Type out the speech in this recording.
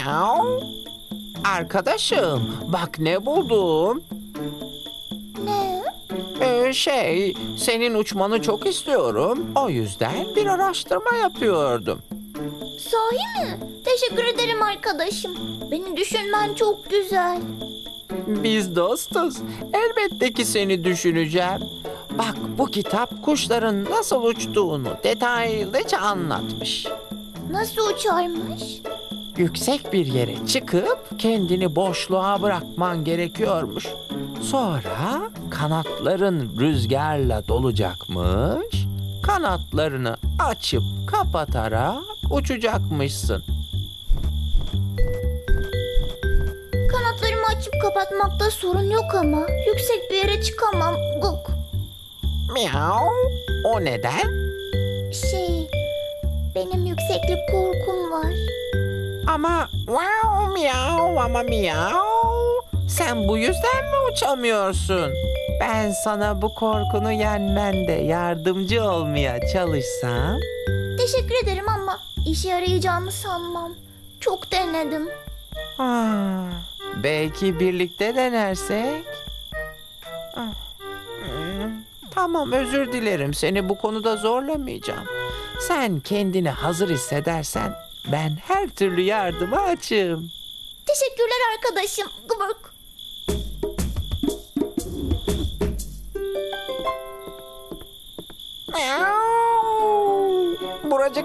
Miau. Arkadaşım, bak ne buldum. Ne? Senin uçmanı çok istiyorum. O yüzden bir araştırma yapıyordum. Sahi mi? Teşekkür ederim arkadaşım. Beni düşünmen çok güzel. Biz dostuz. Elbette ki seni düşüneceğim. Bak, bu kitap kuşların nasıl uçtuğunu detaylıca anlatmış. Nasıl uçarmış? Yüksek bir yere çıkıp kendini boşluğa bırakman gerekiyormuş. Sonra kanatların rüzgarla dolacakmış. Kanatlarını açıp kapatarak uçacakmışsın. Kanatlarımı açıp kapatmakta sorun yok ama yüksek bir yere çıkamam. Guk. Miau. O neden? Benim yükseklik korkum var. Ama wow miau ama miau. Sen bu yüzden mi uçamıyorsun? Ben sana bu korkunu yenmende yardımcı olmaya çalışsam. Teşekkür ederim ama işe yarayacağını sanmam. Çok denedim. Belki birlikte denersek. Ah, Tamam, özür dilerim. Seni bu konuda zorlamayacağım. Sen kendini hazır hissedersen ben her türlü yardıma açığım. Teşekkürler arkadaşım. Gıbırk. Buracık